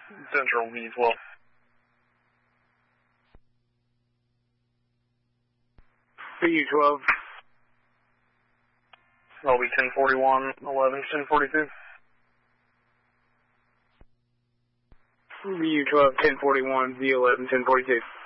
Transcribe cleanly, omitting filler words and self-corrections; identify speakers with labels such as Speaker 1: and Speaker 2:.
Speaker 1: Central V12.
Speaker 2: VU12.
Speaker 1: That'll be 1041, 11, 1042.
Speaker 2: VU12, 1041, V11, 1042.